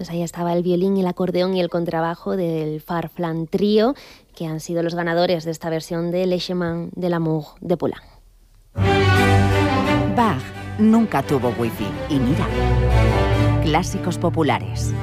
Pues ahí estaba el violín, el acordeón y el contrabajo del Farfán Trío, que han sido los ganadores de esta versión de Le Chemin de l'Amour de Poulenc. Bach nunca tuvo wifi y mira, clásicos populares.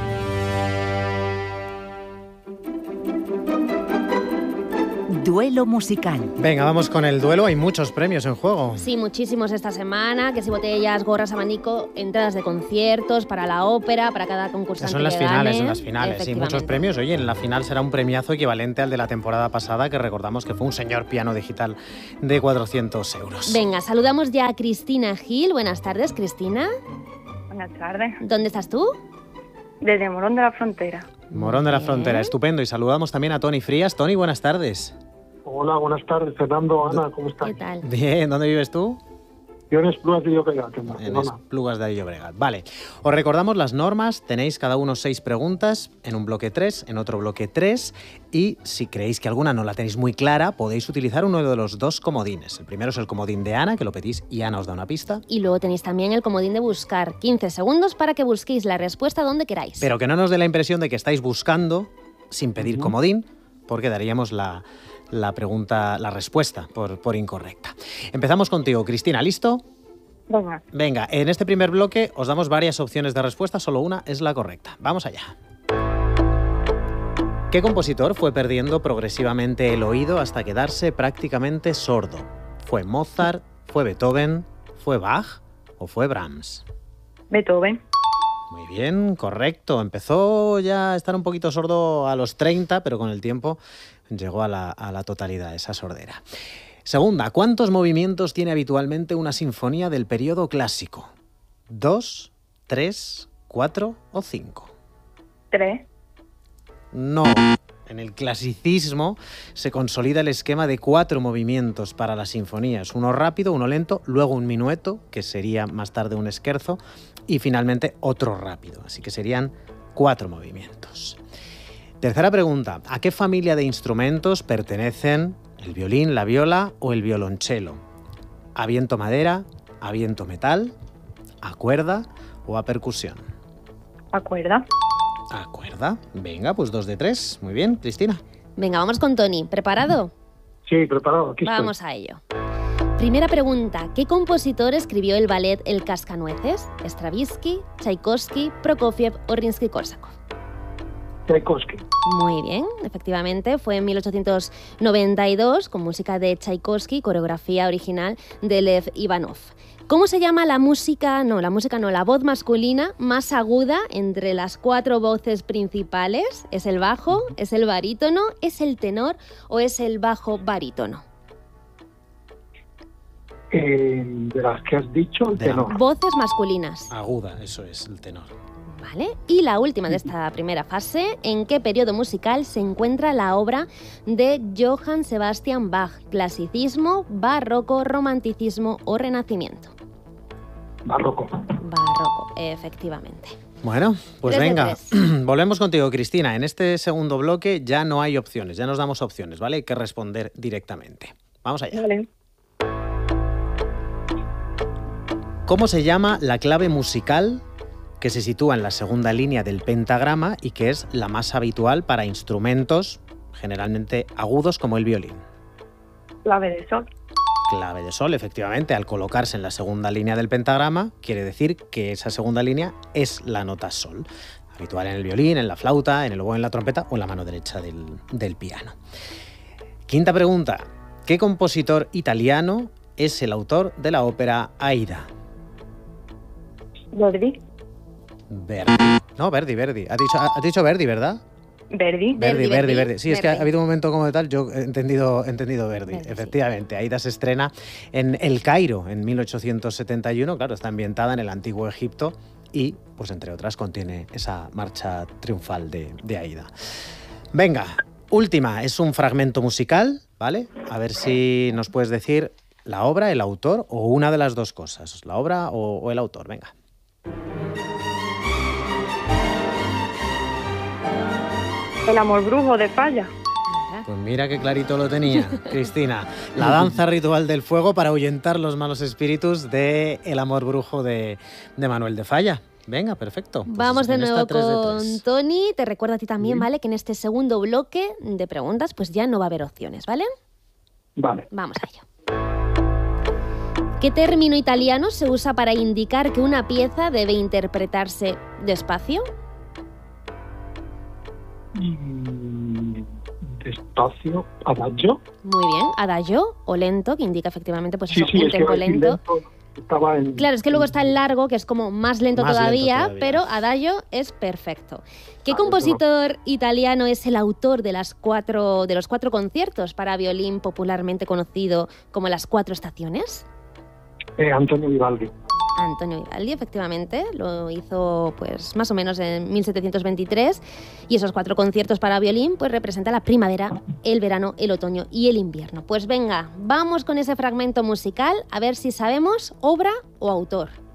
Duelo musical. Venga, vamos con el duelo. Hay muchos premios en juego. Sí, muchísimos esta semana, que si botellas, gorras, abanico, entradas de conciertos para la ópera, para cada concursante. Son las finales, sí, muchos premios. Oye, en la final será un premiazo equivalente al de la temporada pasada, que recordamos que fue un señor piano digital de 400 euros. Venga, saludamos ya a Cristina Gil. Buenas tardes, Cristina. Buenas tardes. ¿Dónde estás tú? Desde Morón de la Frontera. Morón de la Frontera, estupendo. Y saludamos también a Toni Frías. Toni, buenas tardes. Hola, buenas tardes, Fernando, Ana, ¿cómo estás? ¿Qué tal? Bien, ¿dónde vives tú? Yo en Esplugas de Llobregat, en En Barcelona. Esplugas de Llobregat. Vale, os recordamos las normas. Tenéis cada uno 6 preguntas, en un bloque 3, en otro bloque 3, y si creéis que alguna no la tenéis muy clara, podéis utilizar uno de los 2 comodines. El primero es el comodín de Ana, que lo pedís y Ana os da una pista. Y luego tenéis también el comodín de buscar 15 segundos para que busquéis la respuesta donde queráis. Pero que no nos dé la impresión de que estáis buscando sin pedir comodín, porque daríamos la respuesta por incorrecta. Empezamos contigo, Cristina, ¿listo? Venga. Venga, en este primer bloque os damos varias opciones de respuesta, solo una es la correcta. Vamos allá. ¿Qué compositor fue perdiendo progresivamente el oído hasta quedarse prácticamente sordo? ¿Fue Mozart, fue Beethoven, fue Bach o fue Brahms? Beethoven. Muy bien, correcto. Empezó ya a estar un poquito sordo a los 30, pero con el tiempo llegó a la totalidad esa sordera. Segunda, ¿cuántos movimientos tiene habitualmente una sinfonía del periodo clásico? ¿2, 3, 4 o 5? 3. No. En el clasicismo se consolida el esquema de 4 movimientos para las sinfonías. Uno rápido, uno lento, luego un minueto, que sería más tarde un scherzo, y finalmente otro rápido. Así que serían 4 movimientos. Tercera pregunta. ¿A qué familia de instrumentos pertenecen el violín, la viola o el violonchelo? ¿A viento madera, a viento metal, a cuerda o a percusión? ¿A cuerda? A cuerda. Venga, pues 2 de 3. Muy bien, Cristina. Venga, vamos con Toni. ¿Preparado? Sí, preparado, aquí Vamos a ello. Primera pregunta. ¿Qué compositor escribió el ballet El Cascanueces? ¿Stravinsky, Tchaikovsky, Prokofiev o Rimsky-Kórsakov? Tchaikovsky. Muy bien, efectivamente, fue en 1892 con música de Tchaikovsky, coreografía original de Lev Ivanov. ¿Cómo se llama la voz masculina más aguda entre las 4 voces principales? ¿Es el bajo, es el barítono, es el tenor o es el bajo barítono? De las que has dicho, el tenor. Voces masculinas. Aguda, eso es, el tenor. Vale. Y la última de esta primera fase, ¿en qué periodo musical se encuentra la obra de Johann Sebastian Bach? ¿Clasicismo, barroco, romanticismo o renacimiento? Barroco. Barroco, efectivamente. Bueno, pues 3 de venga, 3. volvemos contigo, Cristina. En este segundo bloque ya no hay opciones, ya nos damos opciones, ¿vale? Hay que responder directamente. Vamos allá. Vale. ¿Cómo se llama la clave musical que se sitúa en la segunda línea del pentagrama y que es la más habitual para instrumentos generalmente agudos como el violín? Clave de sol. Clave de sol, efectivamente, al colocarse en la segunda línea del pentagrama, quiere decir que esa segunda línea es la nota sol, habitual en el violín, en la flauta, en el oboe, en la trompeta o en la mano derecha del piano. Quinta pregunta. ¿Qué compositor italiano es el autor de la ópera Aida? Verdi. Verdi. No, Verdi. Has dicho Verdi, ¿verdad? Verdi. Verdi. Sí, es que ha Verdi. habido un momento como de tal, yo he entendido Verdi. Verdi, Efectivamente, Aida se estrena en El Cairo en 1871, claro, está ambientada en el antiguo Egipto y, pues entre otras, contiene esa marcha triunfal de Aida. Venga, última, es un fragmento musical, ¿vale? A ver si nos puedes decir la obra, el autor o una de las dos cosas, la obra o el autor, venga. El amor brujo de Falla. Pues mira qué clarito lo tenía, Cristina. La danza ritual del fuego para ahuyentar los malos espíritus de El amor brujo de Manuel de Falla. Venga, perfecto. Pues Vamos de en esta nuevo 3 de con 3. Tony. Te recuerdo a ti también, Sí. ¿vale? Que en este segundo bloque de preguntas pues ya no va a haber opciones, ¿vale? Vale. Vamos a ello. ¿Qué término italiano se usa para indicar que una pieza debe interpretarse despacio? Despacio, adagio. Muy bien, adagio o lento, que indica efectivamente pues Sí, eso, sí, un es que tempo iba a decir lento. estaba en... Claro, es que luego está el largo, que es como más lento Más lento todavía, todavía. pero adagio es perfecto. ¿Qué Vale, compositor italiano es el autor de los 4 conciertos para violín popularmente conocido como las 4 estaciones? Antonio Vivaldi. Antonio Vivaldi, efectivamente, lo hizo pues más o menos en 1723 y esos 4 conciertos para violín pues representan la primavera, el verano, el otoño y el invierno. Pues venga, vamos con ese fragmento musical a ver si sabemos obra o autor.